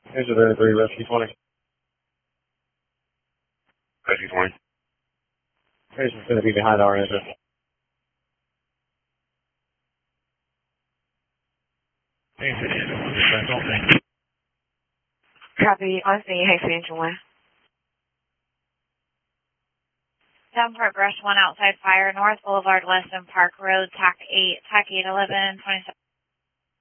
Here's a very 3, Rescue 20. Rescue 20. Here's going to be behind our engine. Copy, on scene, Hasty Engine 1. Davenport Brush 1 outside fire, North Boulevard, West and Park Road, TAC 8, TAC 811, 27.